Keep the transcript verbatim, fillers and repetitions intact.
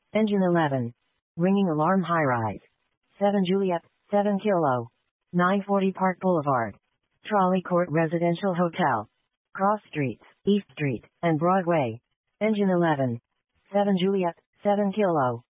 Engine eleven. Ringing alarm high rise. seven Juliet, seven Kilo. nine forty Park Boulevard. Trolley Court Residential Hotel. Cross Streets, East Street, and Broadway. Engine eleven. seven Juliet, seven Kilo.